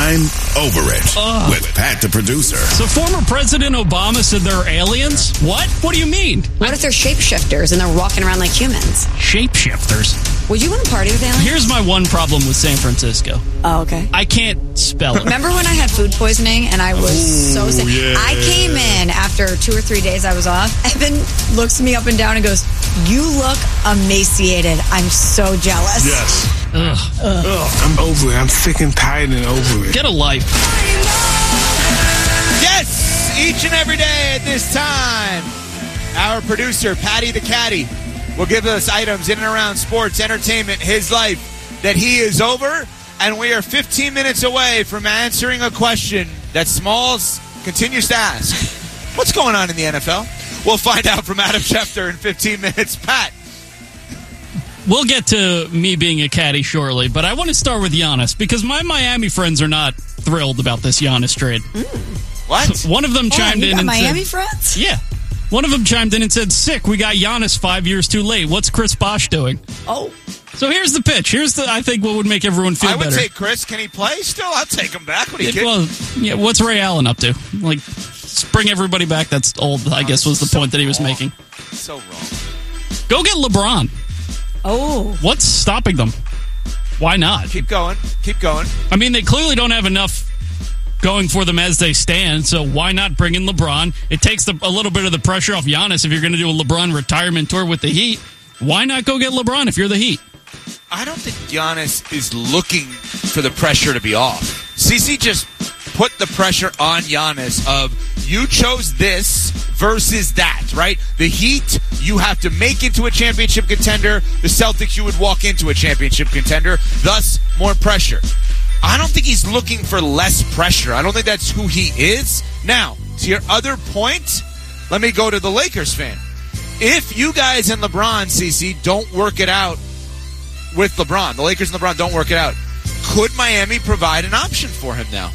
I'm over it with Pat the producer. So former President Obama said there are aliens? What? What do you mean? What if they're shapeshifters and they're walking around like humans? Shapeshifters? Would you want to party with aliens? Here's my one problem with San Francisco. Oh, okay. I can't spell it. Remember when I had food poisoning and I was so sick? Yeah. I came in after 2 or 3 days I was off. Evan looks me up and down and goes, "You look emaciated. I'm so jealous." Yes. Ugh. I'm over it. I'm sick and tired and over it. Get a life. Yes! Each and every day at this time, our producer, Patty the Caddy, will give us items in and around sports, entertainment, his life that he is over. And we are 15 minutes away from answering a question that Smalls continues to ask. What's going on in the NFL? We'll find out from Adam Schefter in 15 minutes. Pat. We'll get to me being a caddy shortly, but I want to start with Giannis because my Miami friends are not thrilled about this Giannis trade. What? One of them chimed in and Miami said, friends? Yeah. One of them chimed in and said, "Sick, we got Giannis 5 years too late. What's Chris Bosh doing?" Oh. So here's the pitch. I think, what would make everyone feel better. I would take Chris. Can he play still? I'll take him back. What are you kidding? Well, yeah, what's Ray Allen up to? Like, bring everybody back. That's old, I guess, was the point that he was making. So wrong. Go get LeBron. Oh. What's stopping them? Why not? Keep going. Keep going. I mean, they clearly don't have enough going for them as they stand, so why not bring in LeBron? It takes a little bit of the pressure off Giannis if you're going to do a LeBron retirement tour with the Heat. Why not go get LeBron if you're the Heat? I don't think Giannis is looking for the pressure to be off. CC just put the pressure on Giannis of, you chose this versus that, right? The Heat, you have to make into a championship contender. The Celtics, you would walk into a championship contender. Thus, more pressure. I don't think he's looking for less pressure. I don't think that's who he is. Now, to your other point, let me go to the Lakers fan. If you guys and LeBron, CC, don't work it out with LeBron, the Lakers and LeBron don't work it out, could Miami provide an option for him now?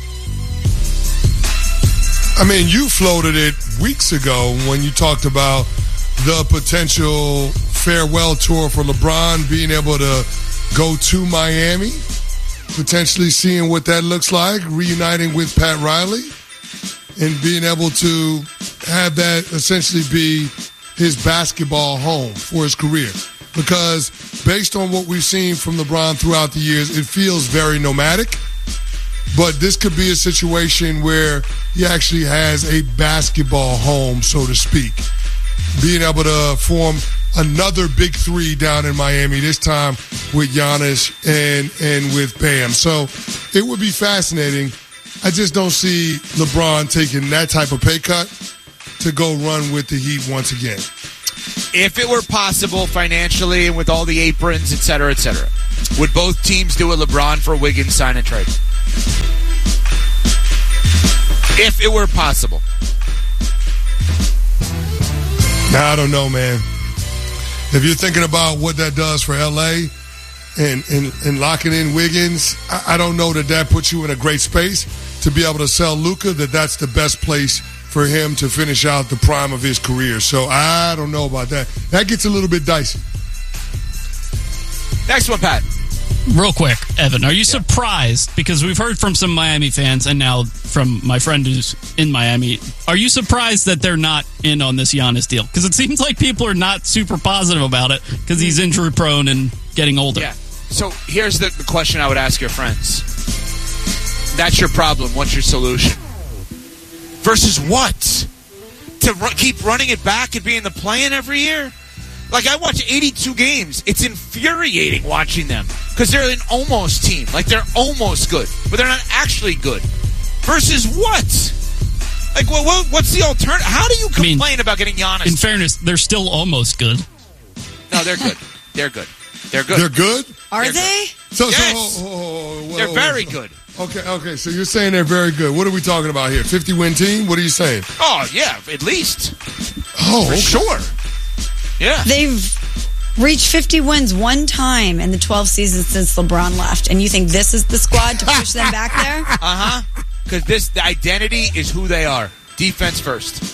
I mean, you floated it weeks ago when you talked about the potential farewell tour for LeBron, being able to go to Miami, potentially seeing what that looks like, reuniting with Pat Riley, and being able to have that essentially be his basketball home for his career. Because based on what we've seen from LeBron throughout the years, it feels very nomadic. But this could be a situation where he actually has a basketball home, so to speak. Being able to form another big three down in Miami, this time with Giannis and with Bam. So it would be fascinating. I just don't see LeBron taking that type of pay cut to go run with the Heat once again. If it were possible financially and with all the aprons, et cetera, would both teams do a LeBron for Wiggins sign and trade? If it were possible. Now, I don't know, man. If you're thinking about what that does for L.A. and locking in Wiggins, I don't know that puts you in a great space to be able to sell Luka, that's the best place for him to finish out the prime of his career. So I don't know about that. That gets a little bit dicey. Next one, Pat. Real quick, Evan, are you surprised? Because we've heard from some Miami fans and now from my friend who's in Miami. Are you surprised that they're not in on this Giannis deal? Because it seems like people are not super positive about it because he's injury prone and getting older. Yeah. So here's the question I would ask your friends. That's your problem. What's your solution? Versus what? To keep running it back and being the play-in every year? Like, I watch 82 games. It's infuriating watching them because they're an almost team. Like, they're almost good, but they're not actually good. Versus what? Like, what's the alternative? How do you complain about getting Giannis? In fairness, they're still almost good. No, they're good. They're good. They're good. They're good? Are They're they? Good. Yes. They're very good. Okay, so you're saying they're very good. What are we talking about here? 50-win team? What are you saying? Oh, yeah, at least. Oh, for sure. Yeah. They've reached 50 wins one time in the 12 seasons since LeBron left. And you think this is the squad to push them back there? Uh-huh. Because the identity is who they are. Defense first.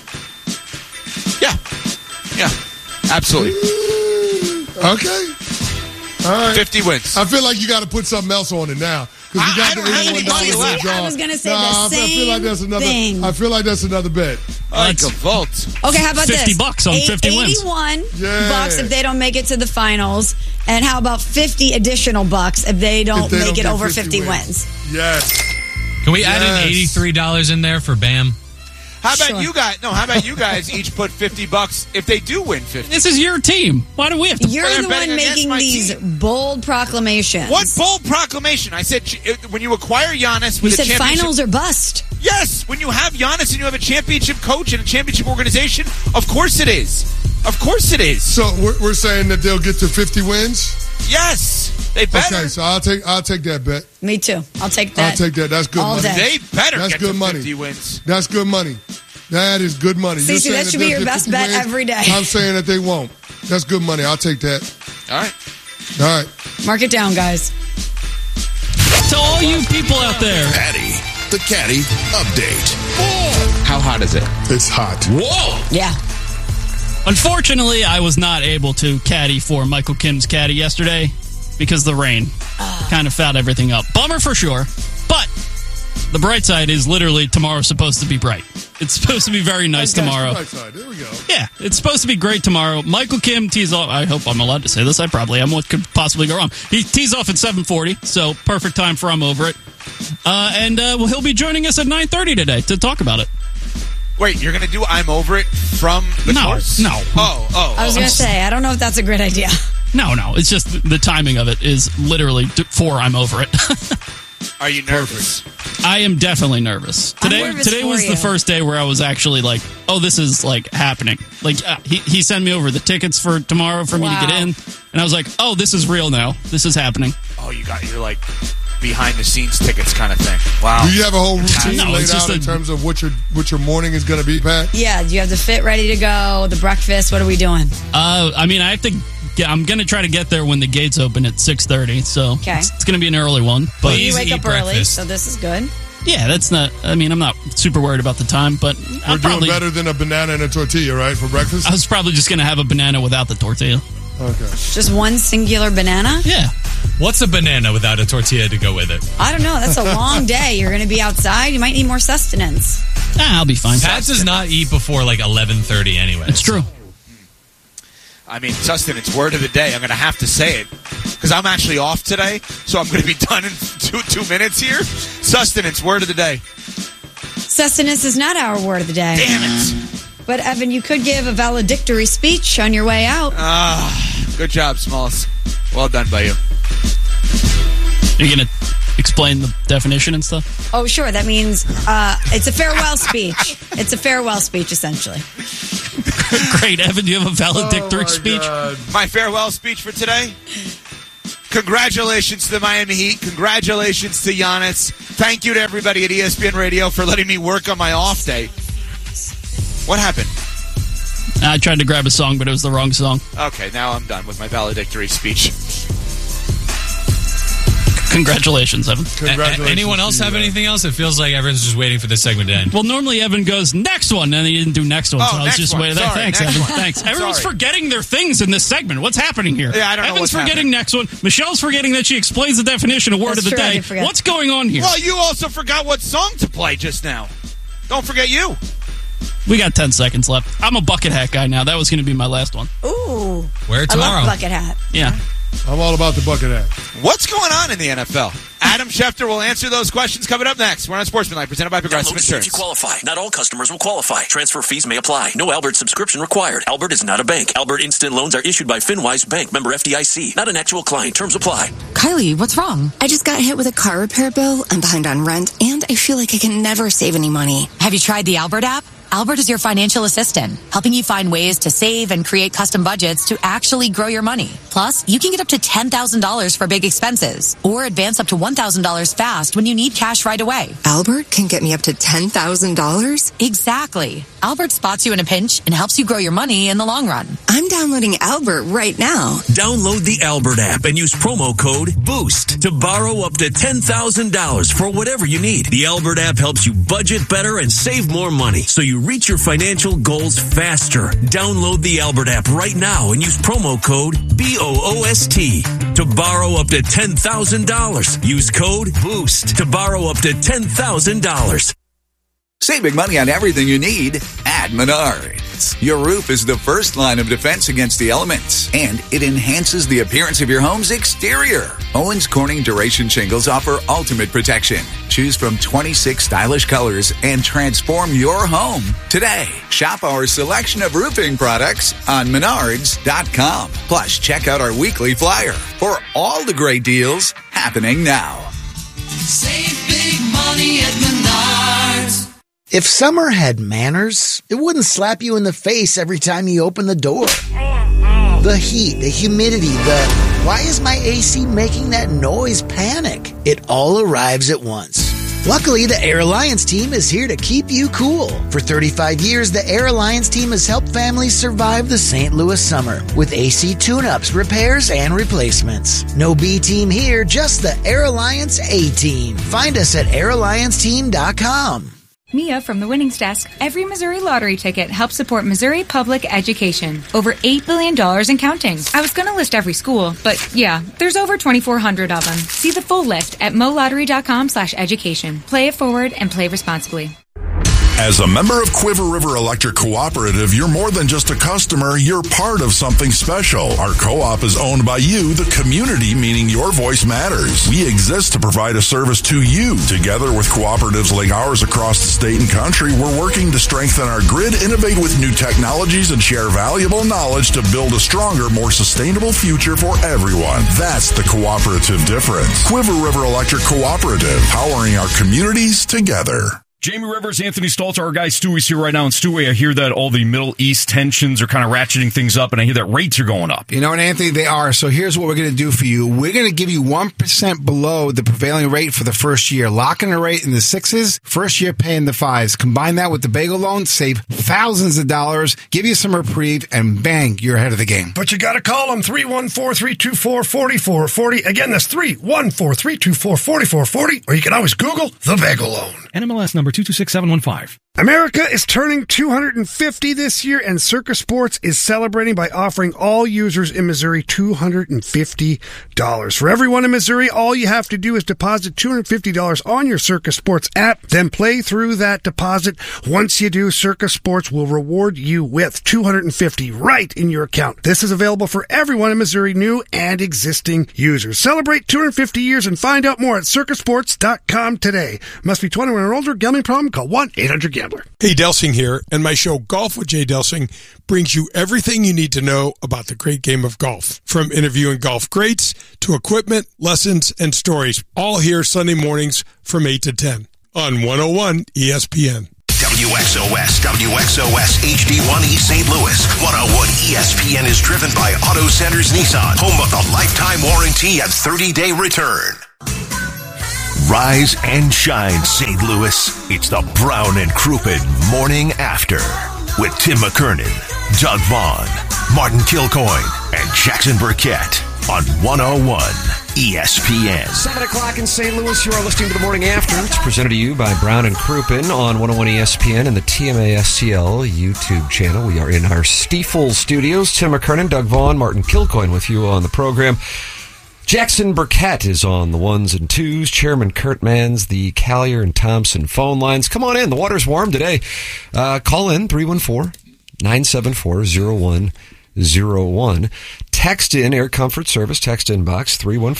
Yeah. Yeah. Absolutely. Okay. All right. 50 wins. I feel like you got to put something else on it now. Because we got I the don't have any money $81 left. I was going to say the I feel like that's same another. thing. I feel like that's another bet. Like a vault. Okay, how about this? $50 on 50 wins. 81 Yeah. bucks if they don't make it to the finals. And how about 50 additional bucks if they don't make it get over 50 wins? Yes. Can we add in $83 in there for Bam? How about Sure. you guys? No, how about you guys each put $50 if they do win 50? This is your team. Why do we have to? You're they're the betting one against making my these team. bold proclamations. What bold proclamation? I said when you acquire Giannis You with a said championship. finals or bust. Yes, when you have Giannis and you have a championship coach and a championship organization, of course it is. Of course it is. So we're saying that they'll get to 50 wins. Yes, they better. Okay, so I'll take that bet. Me too. I'll take that. I'll take that. That's good all money. day. They better That's get good to money. 50 wins. That's good money. That is good money. You're Cece, saying that should be they'll your get best 50 bet wins. every day. I'm saying that they won't. That's good money. I'll take that. All right. All right. Mark it down, guys. To all you people out there, Patty, the Caddy Update. How hot is it? It's hot. Whoa! Yeah. unfortunately, I was not able to caddy for Michael Kim's caddy yesterday because the rain kind of fouled everything up. Bummer for sure, but the bright side is literally tomorrow's supposed to be bright. It's supposed to be very nice tomorrow. Right side. There we go. Yeah, it's supposed to be great tomorrow. Michael Kim tees off. I hope I'm allowed to say this. I probably am. What could possibly go wrong? He tees off at 7:40, so perfect time for I'm Over It. And he'll be joining us at 9:30 today to talk about it. Wait, you're going to do I'm Over It from the course? No. I was going to say, I don't know if that's a great idea. No. It's just the timing of it is literally for I'm Over It. Are you nervous? I am definitely nervous. I'm Today nervous was for the you. first day where I was actually like, oh, this is like happening. Like he sent me over the tickets for tomorrow for me to get Wow. in, and I was like, oh, this is real now. This is happening. Oh, you're like behind the scenes tickets kind of thing. Wow. Do you have a whole routine No, laid it's just out in terms of what your morning is going to be, Pat? Yeah, do you have the fit ready to go? The breakfast? What are we doing? I mean, I have to. I'm going to try to get there when the gates open at 6:30. So Okay. it's going to be an early one. But You Easy wake up eat early, breakfast. so this is good. yeah, that's not. I mean, I'm not super worried about the time, but We're I'll doing probably. better than a banana and a tortilla, right, for breakfast? I was probably just going to have a banana without the tortilla. Okay. Just one singular banana? Yeah. What's a banana without a tortilla to go with it? I don't know. That's a long day. You're going to be outside. You might need more sustenance. I'll be fine. Pat does not eat before like 11:30 anyway. It's true. I mean, sustenance, word of the day. I'm going to have to say it because I'm actually off today, so I'm going to be done in two minutes here. Sustenance, word of the day. Sustenance is not our word of the day. Damn it. But, Evan, you could give a valedictory speech on your way out. Good job, Smalls. Well done by you. You're going to explain the definition and stuff? Oh, sure. That means it's a farewell speech. It's a farewell speech, essentially. Great. Evan, do you have a valedictory speech? My farewell speech for today. Congratulations to the Miami Heat. Congratulations to Giannis. Thank you to everybody at ESPN Radio for letting me work on my off day. What happened? I tried to grab a song, but it was the wrong song. Okay, now I'm done with my valedictory speech. Congratulations, Evan. Congratulations. Anyone else to you, have man. anything else? It feels like everyone's just waiting for this segment to end. Well, normally Evan goes, next one, and he didn't do next one, Oh, so I was next just one. waiting. Sorry, Thanks, next Evan. one. Thanks. Everyone's Sorry. forgetting their things in this segment. What's happening here? Yeah, I don't know Evan's what's forgetting happening. next one. Michelle's forgetting that she explains the definition of word That's of the true, I day. did forget. What's going on here? Well, you also forgot what song to play just now. Don't forget you. We got 10 seconds left. I'm a bucket hat guy now. That was going to be my last one. Ooh. Where I tomorrow? love bucket hat. Yeah. I'm all about the bucket hat. What's going on in the NFL? Adam Schefter will answer those questions coming up next. We're on Sportsmanlike, presented by Progressive Download saves Insurance. you qualify. Not all customers will qualify. Transfer fees may apply. No Albert subscription required. Albert is not a bank. Albert Instant Loans are issued by FinWise Bank, member FDIC. Not an actual client. Terms apply. Kylie, what's wrong? I just got hit with a car repair bill. I'm behind on rent, and I feel like I can never save any money. Have you tried the Albert app? Albert is your financial assistant, helping you find ways to save and create custom budgets to actually grow your money. Plus, you can get up to $10,000 for big expenses or advance up to $1,000 fast when you need cash right away. Albert can get me up to $10,000? Exactly. Albert spots you in a pinch and helps you grow your money in the long run. I'm downloading Albert right now. Download the Albert app and use promo code BOOST to borrow up to $10,000 for whatever you need. The Albert app helps you budget better and save more money, so you you reach your financial goals faster. Download the Albert app right now and use promo code BOOST to borrow up to $10,000. Use code BOOST to borrow up to $10,000. Save big money on everything you need at Menards. Your roof is the first line of defense against the elements, and it enhances the appearance of your home's exterior. Owens Corning Duration Shingles offer ultimate protection. Choose from 26 stylish colors and transform your home today. Shop our selection of roofing products on Menards.com. Plus, check out our weekly flyer for all the great deals happening now. Save big money at Menards. If summer had manners, it wouldn't slap you in the face every time you open the door. The heat, the humidity, why is my AC making that noise panic? It all arrives at once. Luckily, the Air Alliance team is here to keep you cool. For 35 years, the Air Alliance team has helped families survive the St. Louis summer with AC tune-ups, repairs, and replacements. No B team here, just the Air Alliance A team. Find us at airallianceteam.com. Mia from the Winnings Desk. Every Missouri lottery ticket helps support Missouri public education. Over $8 billion and counting. I was going to list every school, but yeah, there's over 2,400 of them. See the full list at molottery.com/education. Play it forward and play responsibly. As a member of Quiver River Electric Cooperative, you're more than just a customer, you're part of something special. Our co-op is owned by you, the community, meaning your voice matters. We exist to provide a service to you. Together with cooperatives like ours across the state and country, we're working to strengthen our grid, innovate with new technologies, and share valuable knowledge to build a stronger, more sustainable future for everyone. That's the cooperative difference. Quiver River Electric Cooperative, powering our communities together. Jamie Rivers, Anthony Stalter, our guy Stewie's here right now. And Stewie, I hear that all the Middle East tensions are kind of ratcheting things up, and I hear that rates are going up. You know what, Anthony? They are. So here's what we're going to do for you. We're going to give you 1% below the prevailing rate for the first year. Locking the rate in the 6s, first year paying the 5s. Combine that with the bagel loan, save thousands of dollars, give you some reprieve, and bang, you're ahead of the game. But you got to call them 314-324-4440. Again, that's 314-324-4440. Or you can always Google the bagel loan. NMLS number 226715. America is turning 250 this year, and Circa Sports is celebrating by offering all users in Missouri $250. For everyone in Missouri, all you have to do is deposit $250 on your Circa Sports app, then play through that deposit. Once you do, Circa Sports will reward you with $250 right in your account. This is available for everyone in Missouri, new and existing users. Celebrate 250 years and find out more at circasports.com today. Must be 21 or older. Gambling problem? Call 1-800-GAMBLER. Hey, Delsing here, and my show Golf with Jay Delsing brings you everything you need to know about the great game of golf. From interviewing golf greats to equipment, lessons, and stories. All here Sunday mornings from 8 to 10 on 101 ESPN. WXOS HD1 East St. Louis. 101 ESPN is driven by Auto Centers Nissan, home of the lifetime warranty and 30-day return. Rise and shine, St. Louis. It's the Brown and Crouppen Morning After with Tim McKernan, Doug Vaughn, Martin Kilcoyne, and Jackson Burkett on 101 ESPN. 7 o'clock in St. Louis. You are listening to the Morning After. It's presented to you by Brown and Crouppen on 101 ESPN and the TMASTL YouTube channel. We are in our Stiefel studios. Tim McKernan, Doug Vaughn, Martin Kilcoyne with you on the program. Jackson Burkett is on the ones and twos. Chairman Kurt mans the Collier and Thompson phone lines. Come on in. The water's warm today. Call in 314-974-0101. Text in Air Comfort Service. Text inbox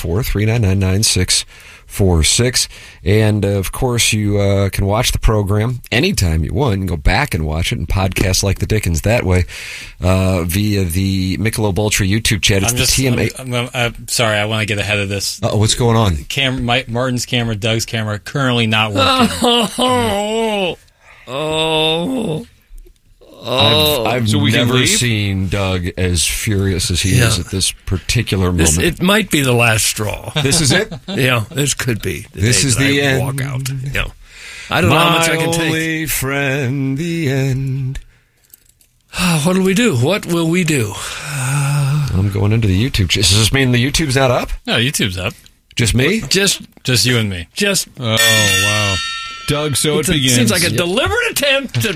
314-399-9646. And, of course, you can watch the program anytime you want. You can go back and watch it and podcast like the Dickens that way via the Michelob Ultra YouTube chat. It's I'm sorry, I want to get ahead of this. What's going on? Martin's camera, Doug's camera, currently not working. I've never seen Doug as furious as he is at this particular moment. It might be the last straw. This is it? Yeah, this could be. This is the end. Walk out. Yeah. I don't know how much I can take. My only friend, the end. What do we do? What will we do? I'm going into the YouTube. Does this mean the YouTube's not up? No, YouTube's up. Just me? Just you and me. Just. Oh, wow. Doug, so it begins. Seems like a deliberate attempt to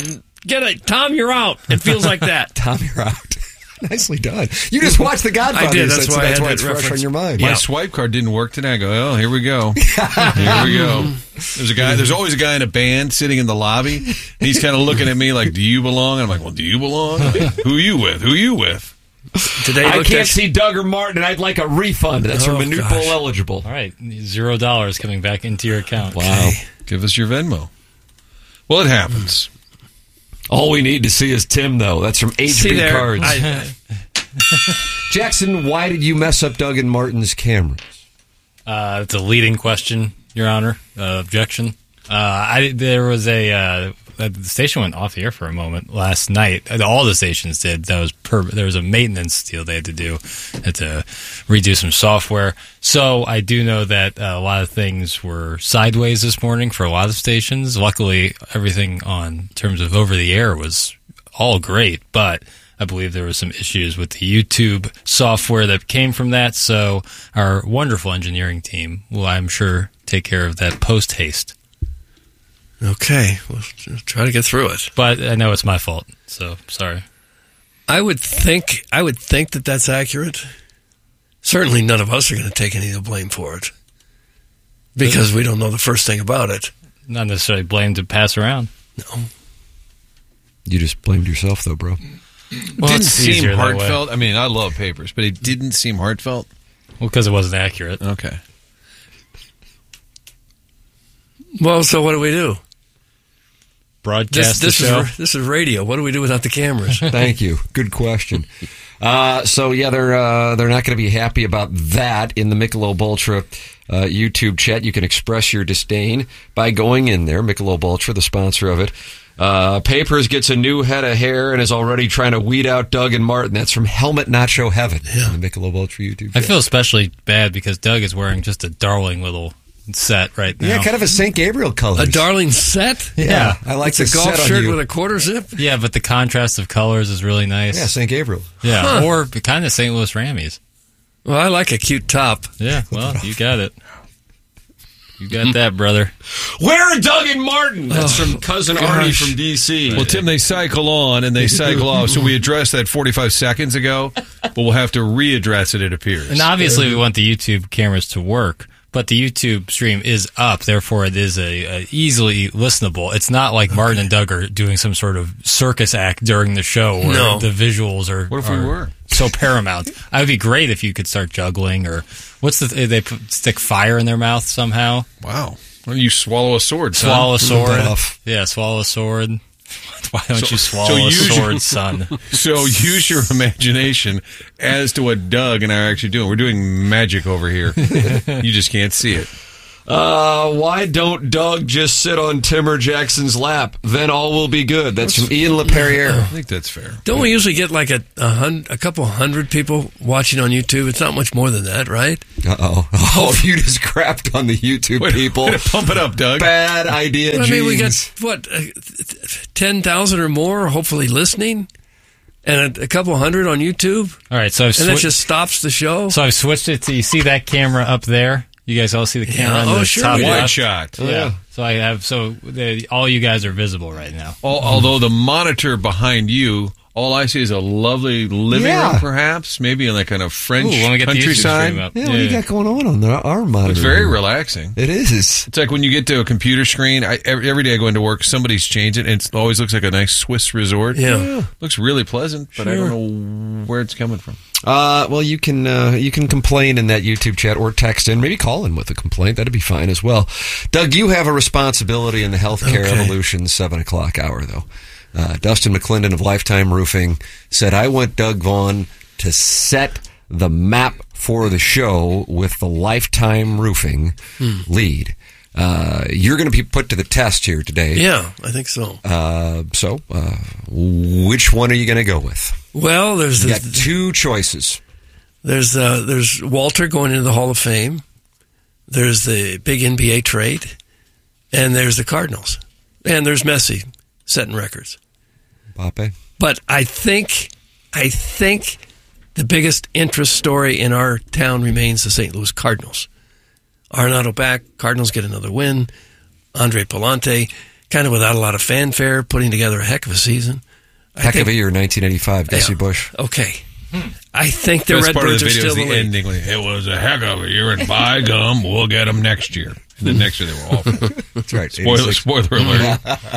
Get it. Tom, you're out. It feels like that. Tom, you're out. Nicely done. You just watched The Godfather. I did. That's why it's fresh on your mind. My swipe card didn't work today. I go, oh, here we go. Here we go. There's always a guy in a band sitting in the lobby. And he's kind of looking at me like, do you belong? And I'm like, well, do you belong? Who are you with? Who are you with? Today I can't see Doug or Martin. I'd like a refund. That's from Manute Bowl eligible. All right. $0 coming back into your account. Wow. Give us your Venmo. Well, it happens. All we need to see is Tim, though. That's from HB Cards. Jackson, why did you mess up Doug and Martin's cameras? It's a leading question, Your Honor. Objection. There was the station went off the air for a moment last night. All the stations did. There was a maintenance deal they had to do. Had to redo some software. So I do know that a lot of things were sideways this morning for a lot of stations. Luckily, everything on terms of over the air was all great, but I believe there were some issues with the YouTube software that came from that. So our wonderful engineering team will, I'm sure, take care of that post haste. Okay, we'll try to get through it. But I know it's my fault, so sorry. I would think that that's accurate. Certainly none of us are going to take any of the blame for it because we don't know the first thing about it. Not necessarily blame to pass around. No. You just blamed yourself, though, bro. It didn't seem heartfelt. I mean, I love Papers, but it didn't seem heartfelt. Well, because it wasn't accurate. Okay. Well, so what do we do? Broadcast this the show? This is radio. What do we do without the cameras? Thank you. Good question. So yeah, they're not going to be happy about that in the Michelob Ultra YouTube chat. You can express your disdain by going in there. Michelob Ultra, the sponsor of it. Papers gets a new head of hair and is already trying to weed out Doug and Martin. That's from Helmet Nacho Heaven in the Michelob Ultra YouTube chat. I feel especially bad because Doug is wearing just a darling little set right now. Yeah, kind of a St. Gabriel color. A darling set? Yeah. I like the golf shirt with a quarter zip? Yeah, but the contrast of colors is really nice. Yeah, St. Gabriel. Yeah, or kind of St. Louis Rammies. Well, I like a cute top. Yeah, well, you got it. You got that, brother. Where are Doug and Martin? That's from Cousin Arnie from D.C. Well, Tim, they cycle on and they cycle off. So we addressed that 45 seconds ago, but we'll have to readdress it appears. And obviously we want the YouTube cameras to work. But the YouTube stream is up, therefore it is a easily listenable. It's not like Martin and Doug are doing some sort of circus act during the show where the visuals are. What if we were? So paramount. It would be great if you could start juggling or they stick fire in their mouth somehow. Wow. Well, you swallow a sword, son. Swallow a sword. Yeah, swallow a sword. Why don't you swallow a sword, son? So use your imagination as to what Doug and I are actually doing. We're doing magic over here. You just can't see it. Why don't Doug just sit on Timmer Jackson's lap? Then all will be good. That's from Ian LePerriere. I think that's fair. Don't we usually get like a couple hundred people watching on YouTube? It's not much more than that, right? Uh-oh. Oh, you just crapped on the YouTube people. Way to pump it up, Doug. Bad idea, I mean, we got, 10,000 or more hopefully listening? And a couple hundred on YouTube? All right, so and that just stops the show? So I've switched it to, you see that camera up there? You guys all see the camera on the top wide left? shot. Yeah. So I have all you guys are visible right now. Although the monitor behind you, all I see is a lovely living room, perhaps, maybe in like kind of French countryside. What do you got going on our monitor? It's very relaxing. It is. It's like when you get to a computer screen. Every day I go into work, somebody's changed it, and it always looks like a nice Swiss resort. Yeah. Looks really pleasant, but I don't know where it's coming from. Well, you can complain in that YouTube chat or text in. Maybe call in with a complaint. That'd be fine as well. Doug, you have a responsibility in the Healthcare Evolution 7 o'clock hour, though. Dustin McClendon of Lifetime Roofing said, I want Doug Vaughn to set the map for the show with the Lifetime Roofing lead. You're going to be put to the test here today. Yeah, I think so. Which one are you going to go with? Well, you got two choices. There's Walter going into the Hall of Fame. There's the big NBA trade, and there's the Cardinals, and there's Messi setting records. Pape. But I think the biggest interest story in our town remains the St. Louis Cardinals. Arenado back. Cardinals get another win. Andre Palante kind of without a lot of fanfare, putting together a heck of a season. Heck of a year, 1985, Gussie Busch. Okay. I think the Best part of Redbirds the are video still is the the lead. ending. Like, it was a heck of a year, and by gum, we'll get them next year. And then next year they were awful. That's right. Spoiler alert.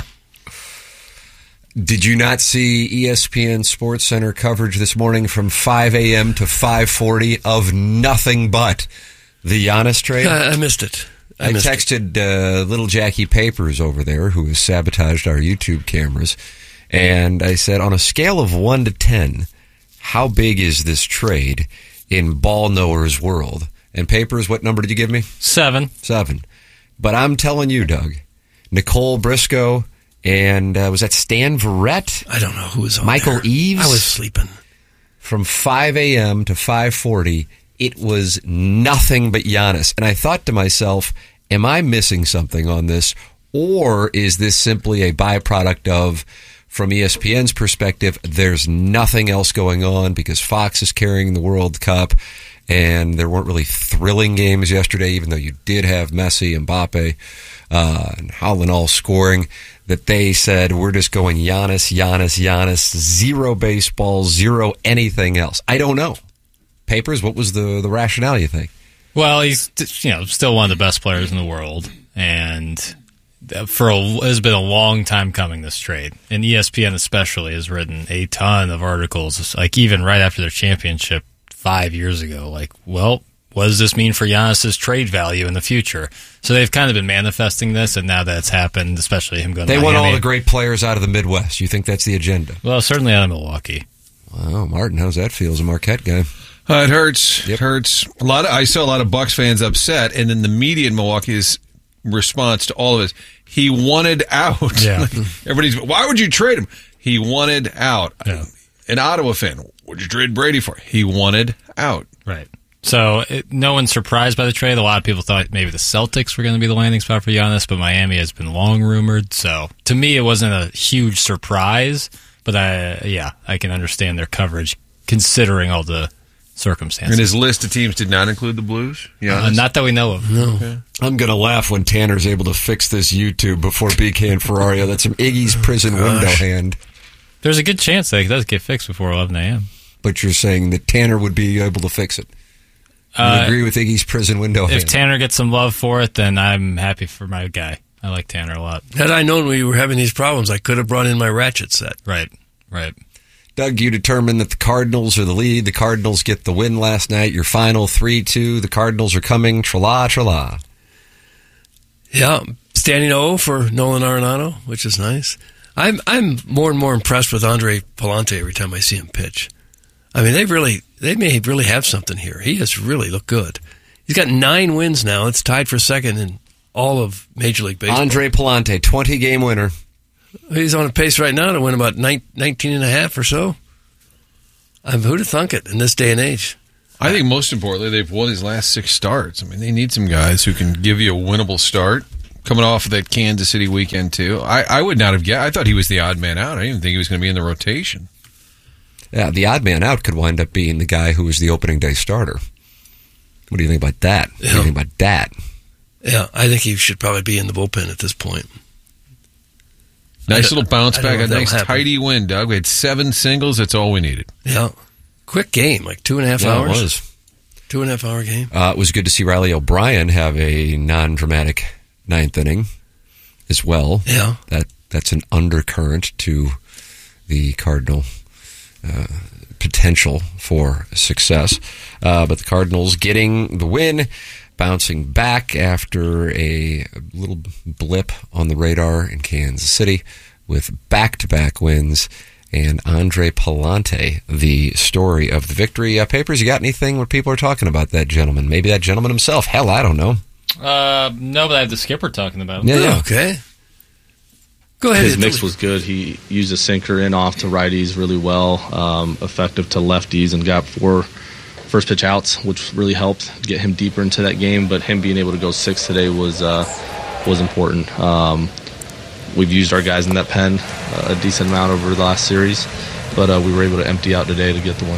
Did you not see ESPN Sports Center coverage this morning from 5 a.m. to 5:40 of nothing but the Giannis trade? I missed it. I texted little Jackie Papers over there, who has sabotaged our YouTube cameras, and I said, on a scale of 1 to 10, how big is this trade in ball knowers' world? And Papers, what number did you give me? 7. 7. But I'm telling you, Doug, Nicole Briscoe and was that Stan Verrett? I don't know who was on Michael there. Eaves? I was sleeping. From 5 a.m. to 5:40, it was nothing but Giannis. And I thought to myself, am I missing something on this? Or is this simply a byproduct of, from ESPN's perspective, there's nothing else going on because Fox is carrying the World Cup and there weren't really thrilling games yesterday, even though you did have Messi, Mbappe, and Haaland all scoring, that they said, we're just going Giannis, Giannis, Giannis, zero baseball, zero anything else. I don't know. Papers, what was the rationale, you think? Well, he's still one of the best players in the world, and it's been a long time coming, this trade. And ESPN especially has written a ton of articles, like even right after their championship 5 years ago, like, well, what does this mean for Giannis's trade value in the future? So they've kind of been manifesting this, and now that's happened, especially him going to Miami. They want all the great players out of the Midwest. You think that's the agenda? Well, certainly out of Milwaukee. Wow, Martin, how's that feel as a Marquette guy? It hurts. It hurts. I saw a lot of Bucks fans upset, and then the media in Milwaukee's response to all of it, he wanted out. Yeah. Everybody's, why would you trade him? He wanted out. Yeah. An Ottawa fan, what'd you trade Brady for? He wanted out. Right. So no one's surprised by the trade. A lot of people thought maybe the Celtics were going to be the landing spot for Giannis, but Miami has been long rumored. So to me, it wasn't a huge surprise, but I can understand their coverage considering all the circumstances. And his list of teams did not include the Blues? Not that we know of. No. Okay. I'm going to laugh when Tanner's able to fix this YouTube before BK and Ferrario. That's some Iggy's prison window hand. There's a good chance that it does get fixed before 11 a.m. But you're saying that Tanner would be able to fix it. I agree with Iggy's prison window hand. If Tanner gets some love for it, then I'm happy for my guy. I like Tanner a lot. Had I known we were having these problems, I could have brought in my ratchet set. Right. Doug, you determined that the Cardinals are the lead. The Cardinals get the win last night. Your final 3-2. The Cardinals are coming. Tra-la, tra-la. Yeah, standing O for Nolan Arenado, which is nice. I'm more and more impressed with Andre Palante every time I see him pitch. I mean, they may really have something here. He has really looked good. He's got 9 wins now. It's tied for second in all of Major League Baseball. Andre Palante, 20-game winner. He's on a pace right now to win about 19 and a half or so. Who'd have thunk it in this day and age? I think most importantly, they've won his last 6 starts. I mean, they need some guys who can give you a winnable start. Coming off of that Kansas City weekend, too. I would not have guessed. I thought he was the odd man out. I didn't even think he was going to be in the rotation. Yeah, the odd man out could wind up being the guy who was the opening day starter. What do you think about that? What do you think about that? Yeah, I think he should probably be in the bullpen at this point. Nice little bounce back. A nice happen. tidy win, Doug. We had 7 singles. That's all we needed. Yeah. Quick game, like 2.5 hours. It was. 2.5 hour game. It was good to see Riley O'Brien have a non-dramatic 9th inning as well. Yeah. That's an undercurrent to the Cardinal potential for success. But the Cardinals getting the win, bouncing back after a little blip on the radar in Kansas City with back-to-back wins. And Andre Palante, the story of the victory. Papers, you got anything where people are talking about that gentleman? Maybe that gentleman himself. Hell, I don't know. No, but I have the skipper talking about him. Yeah. Okay. Go ahead. His mix was good. He used a sinker in off to righties really well, effective to lefties, and got 4 first pitch outs, which really helped get him deeper into that game. But him being able to go 6 today was important. We've used our guys in that pen a decent amount over the last series, but we were able to empty out today to get the win.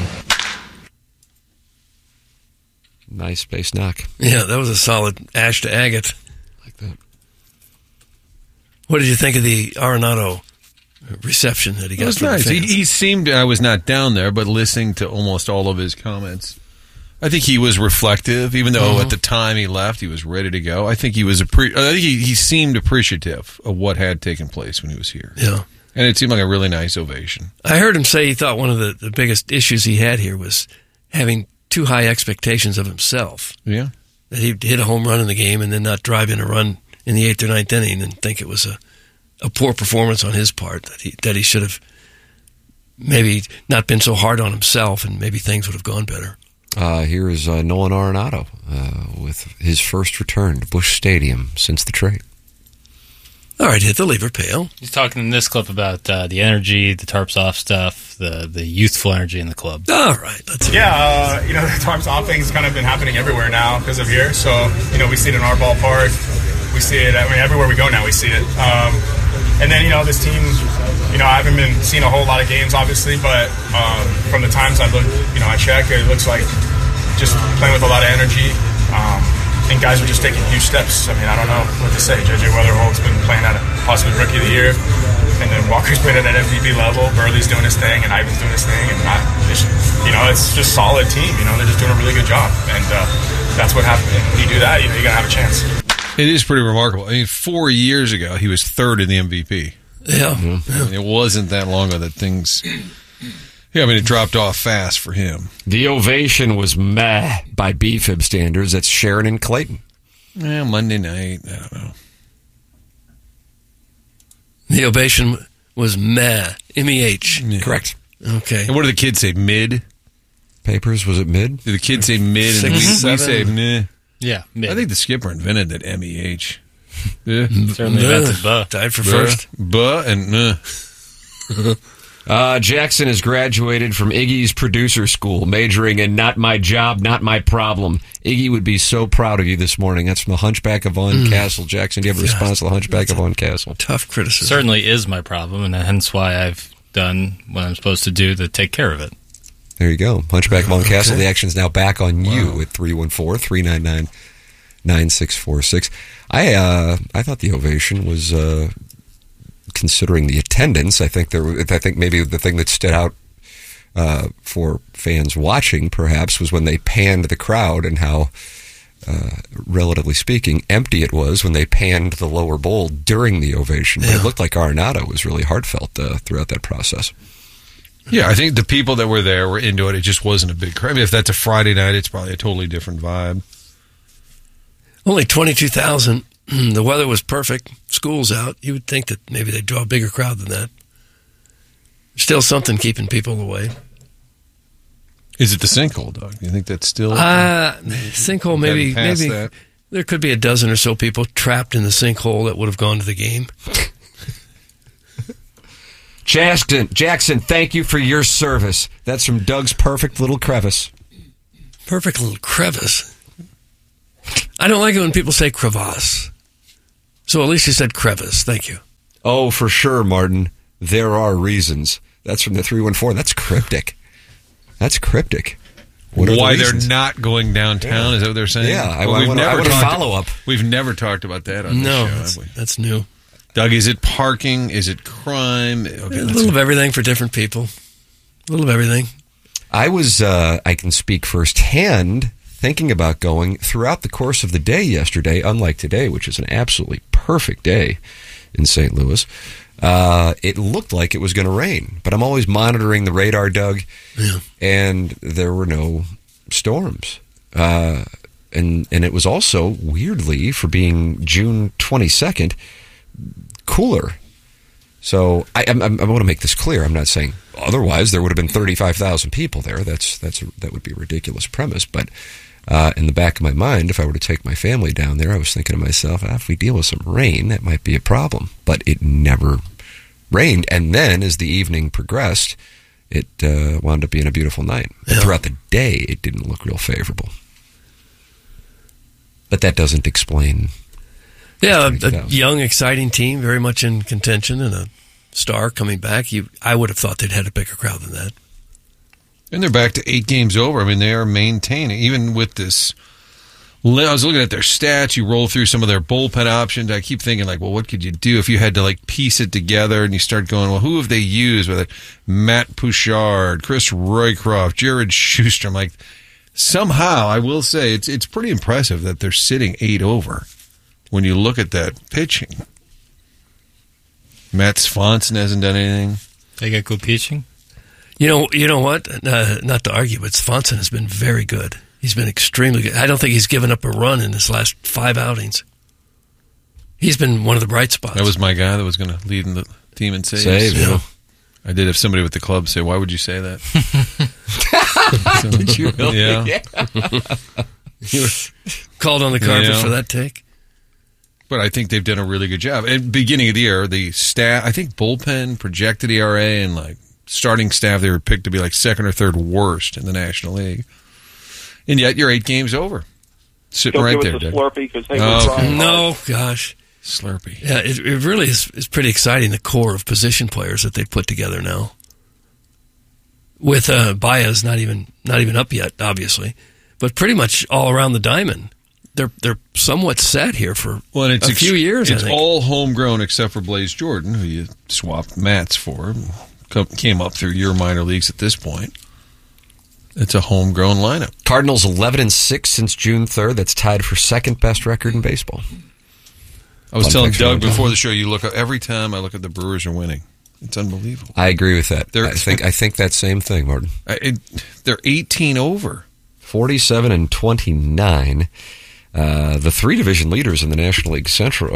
Nice base knock. Yeah, that was a solid ash to agate. Like that. What did you think of the Arenado reception that he got? It was from nice. the fans? He seemed, I was not down there, but listening to almost all of his comments, I think he was reflective, even though at the time he left, he was ready to go. I think he was he seemed appreciative of what had taken place when he was here. Yeah. And it seemed like a really nice ovation. I heard him say he thought one of the biggest issues he had here was having too high expectations of himself. Yeah. That he'd hit a home run in the game and then not drive in a run in the 8th or 9th inning and think it was a poor performance on his part, that he should have maybe not been so hard on himself and maybe things would have gone better. Here is Nolan Arenado with his first return to Busch Stadium since the trade. All right, hit the lever, Pale. He's talking in this clip about the energy, the tarps off stuff, the youthful energy in the club. All right, let's the tarps off thing's kind of been happening everywhere now because of here. So, we see it in our ballpark. We see it, everywhere we go now we see it. And then, this team, I haven't been seeing a whole lot of games, obviously, but from the times I look, I check, it looks like just playing with a lot of energy. I think guys are just taking huge steps. I don't know what to say. J.J. Weatherhold's been playing at possibly Rookie of the Year, and then Walker's playing at an MVP level. Burley's doing his thing, and Ivan's doing his thing, and it's just solid team. They're just doing a really good job, and that's what happens. When you do that, you're gonna have a chance. It is pretty remarkable. 4 years ago, he was third in the MVP. Yeah. It wasn't that long ago that things... Yeah, it dropped off fast for him. The ovation was meh by BFIB standards. That's Sharon and Clayton. Monday night, I don't know. The ovation was meh. M-E-H. Yeah. Correct. Okay. And what do the kids say? Mid? Papers, was it mid? Do the kids say mid? And we say meh? Yeah, mid. I think the skipper invented that M-E-H. Yeah. Certainly invented buh. Died for first. Buh and meh. Jackson has graduated from Iggy's producer school, majoring in Not My Job, Not My Problem. Iggy would be so proud of you this morning. That's from the Hunchback of Von Castle. Jackson, do you have a response to the Hunchback of Von Castle? Tough criticism. Certainly is my problem, and hence why I've done what I'm supposed to do to take care of it. There you go. Hunchback of Von Castle. The action's now back on you at 314-399-9646. I thought the ovation was... considering the attendance, I think maybe the thing that stood out for fans watching, perhaps, was when they panned the crowd and how, relatively speaking, empty it was when they panned the lower bowl during the ovation. But it looked like Arenado was really heartfelt throughout that process. Yeah, I think the people that were there were into it. It just wasn't a big crowd. If that's a Friday night, it's probably a totally different vibe. Only 22,000. The weather was perfect. School's out. You would think that maybe they'd draw a bigger crowd than that. Still something keeping people away. Is it the sinkhole, Doug? Do you think that's still... sinkhole, maybe that? There could be a dozen or so people trapped in the sinkhole that would have gone to the game. Jackson, thank you for your service. That's from Doug's perfect little crevice. Perfect little crevice? I don't like it when people say crevasse. So at least you said crevice. Thank you. Oh, for sure, Martin. There are reasons. That's from the 314. That's cryptic. Why they're not going downtown? Is that what they're saying? Yeah, I want a follow-up. We've never talked about that on the show, have we? That's new. Doug, is it parking? Is it crime? Okay, a little of everything for different people. A little of everything. I was, I can speak firsthand, thinking about going throughout the course of the day yesterday, unlike today, which is an absolutely perfect day in St. Louis. It looked like it was going to rain, but I'm always monitoring the radar, Doug, and there were no storms. And it was also, weirdly, for being June 22nd, cooler. So I want to make this clear. I'm not saying otherwise. There would have been 35,000 people there. That would be a ridiculous premise. But in the back of my mind, if I were to take my family down there, I was thinking to myself, if we deal with some rain, that might be a problem. But it never rained. And then as the evening progressed, it wound up being a beautiful night. But throughout the day, it didn't look real favorable. But that doesn't explain... Yeah, a young, exciting team, very much in contention, and a star coming back. I would have thought they'd had a bigger crowd than that. And they're back to 8 games over. I mean, they are maintaining, even with this I was looking at their stats. You roll through some of their bullpen options. I keep thinking, like, well, what could you do if you had to, like, piece it together? And you start going, well, who have they used? Whether Matt Pouchard, Chris Roycroft, Jared Schuster. I'm like, somehow, I will say, it's pretty impressive that they're sitting 8 over when you look at that pitching. Matt Swanson hasn't done anything. They got good pitching. You know what? Not to argue, but Swanson has been very good. He's been extremely good. I don't think he's given up a run in his last 5 outings. He's been one of the bright spots. That was my guy that was going to lead in the team in saves. Yeah. I did have somebody with the club say, why would you say that? Did you really? Yeah. You were called on the carpet for that take? But I think they've done a really good job. At the beginning of the year, the staff, I think bullpen, projected ERA, and like starting staff, they were picked to be like second or third worst in the National League. And yet, you're 8 games over. Sitting right there, Dick. Slurpee because they were trying. No, gosh. Slurpee. Yeah, it really is pretty exciting, the core of position players that they've put together now. With Baez not even up yet, obviously. But pretty much all around the diamond. They're somewhat set here for a few years, It's I think. all homegrown except for Blaze Jordan, who you swapped Mats for. Came up through your minor leagues at this point. It's a homegrown lineup. Cardinals 11-6 since June 3rd. That's tied for second best record in baseball. I was telling Doug before the show, you look up every time I look at the Brewers are winning. It's unbelievable. I agree with that. I think that same thing, Martin. They're 18 over. 47-29. The 3 division leaders in the National League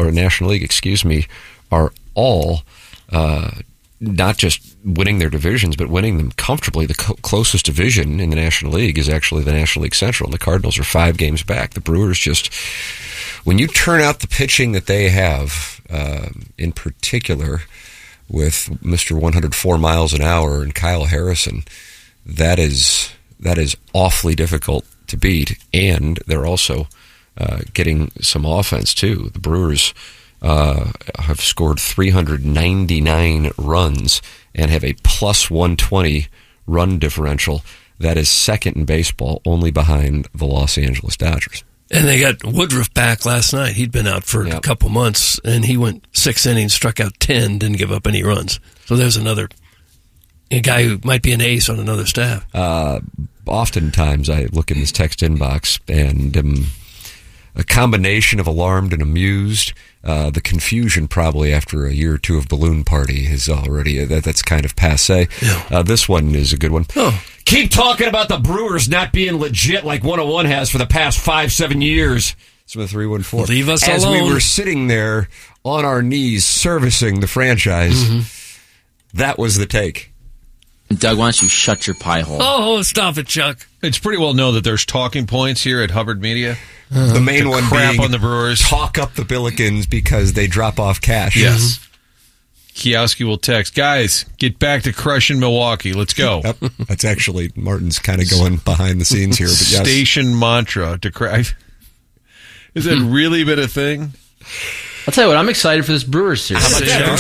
are all not just winning their divisions, but winning them comfortably. The closest division in the National League is actually the National League Central, and the Cardinals are 5 games back. The Brewers just, when you turn out the pitching that they have, in particular with Mr. 104 miles an hour and Kyle Harrison, that is awfully difficult to beat, and they're also getting some offense too. The Brewers have scored 399 runs and have a plus 120 run differential. That is second in baseball, only behind the Los Angeles Dodgers. And they got Woodruff back last night. He'd been out for a couple months, and he went 6 innings, struck out 10, didn't give up any runs. So there's a guy who might be an ace on another staff. Oftentimes I look in this text inbox and a combination of alarmed and amused. The confusion probably after a year or two of Balloon Party is already, that's kind of passé. Yeah. This one is a good one. Oh. Keep talking about the Brewers not being legit like 101 has for the past 5-7 years. Smith 314. Leave us As alone. we were sitting there on our knees servicing the franchise, that was the take. Doug, why don't you shut your pie hole? Oh, stop it, Chuck. It's pretty well known that there's talking points here at Hubbard Media. The main one crap being on the Brewers. Talk up the Billikens because they drop off cash. Yes. Kiowski will text, guys, get back to crushing Milwaukee. Let's go. Yep. That's actually, Martin's kind of going behind the scenes here. But yes. Station mantra to crash. Has that really been a thing? I'll tell you what, I'm excited for this Brewers series. How about that?